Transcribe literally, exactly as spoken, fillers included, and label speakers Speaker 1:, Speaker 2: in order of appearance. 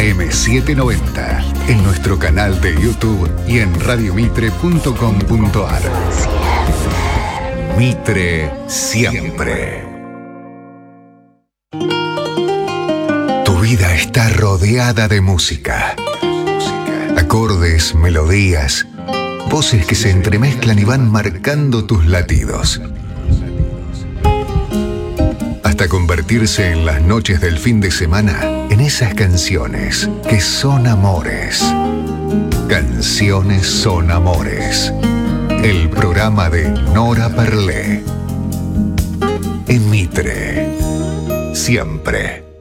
Speaker 1: A M setecientos noventa, en nuestro canal de YouTube y en radio mitre punto com punto a r. Mitre siempre. Tu vida está rodeada de música. Acordes, melodías, voces que se entremezclan y van marcando tus latidos. Hasta convertirse en las noches del fin de semana en esas canciones que son amores. Canciones son amores. El programa de Nora Perlé. En Mitre. Siempre.